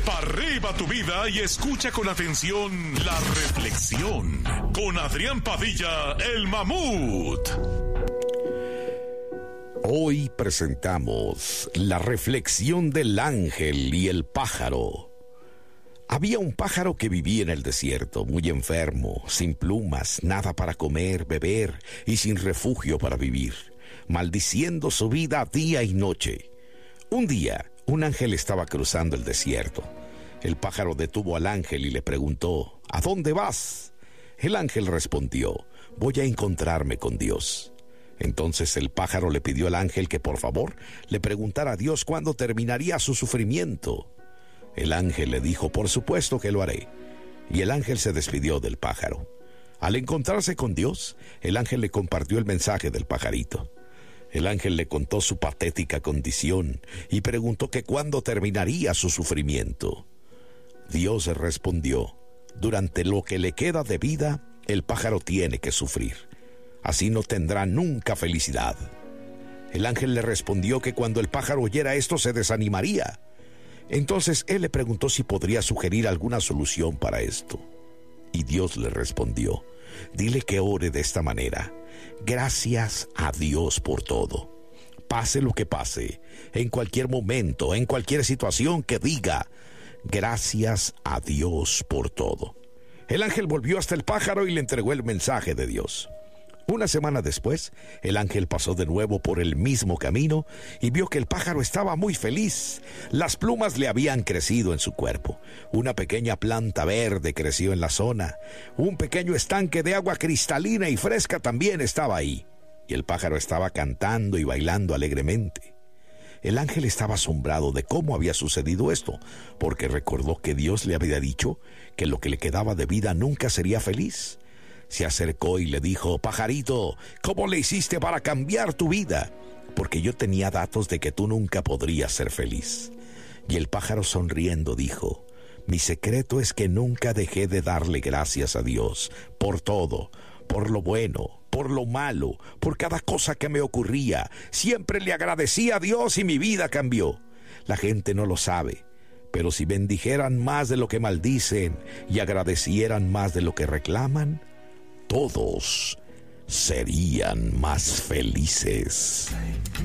pa' arriba tu vida y escucha con atención la reflexión con Adrián Padilla, el mamut. Hoy presentamos la reflexión del ángel y el pájaro. Había un pájaro que vivía en el desierto, muy enfermo, sin plumas, nada para comer, beber y sin refugio para vivir, maldiciendo su vida día y noche. Un día, un ángel estaba cruzando el desierto. El pájaro detuvo al ángel y le preguntó: ¿A dónde vas? El ángel respondió: voy a encontrarme con Dios. Entonces el pájaro le pidió al ángel que por favor le preguntara a Dios cuándo terminaría su sufrimiento. El ángel le dijo: por supuesto que lo haré. Y el ángel se despidió del pájaro. Al encontrarse con Dios, el ángel le compartió el mensaje del pajarito. El ángel le contó su patética condición y preguntó que cuándo terminaría su sufrimiento. Dios respondió: durante lo que le queda de vida, el pájaro tiene que sufrir. Así no tendrá nunca felicidad. El ángel le respondió que cuando el pájaro oyera esto se desanimaría. Entonces él le preguntó si podría sugerir alguna solución para esto. Y Dios le respondió: dile que ore de esta manera: gracias a Dios por todo. Pase lo que pase, en cualquier momento, en cualquier situación, que diga: gracias a Dios por todo. El ángel volvió hasta el pájaro y le entregó el mensaje de Dios. Una semana después, el ángel pasó de nuevo por el mismo camino y vio que el pájaro estaba muy feliz. Las plumas le habían crecido en su cuerpo. Una pequeña planta verde creció en la zona. Un pequeño estanque de agua cristalina y fresca también estaba ahí. Y el pájaro estaba cantando y bailando alegremente. El ángel estaba asombrado de cómo había sucedido esto, porque recordó que Dios le había dicho que lo que le quedaba de vida nunca sería feliz. Se acercó y le dijo: pajarito, ¿cómo le hiciste para cambiar tu vida? Porque yo tenía datos de que tú nunca podrías ser feliz. Y el pájaro, sonriendo, dijo: mi secreto es que nunca dejé de darle gracias a Dios por todo, por lo bueno, por lo malo, por cada cosa que me ocurría. Siempre le agradecí a Dios y mi vida cambió. La gente no lo sabe, pero si bendijeran más de lo que maldicen y agradecieran más de lo que reclaman, todos serían más felices.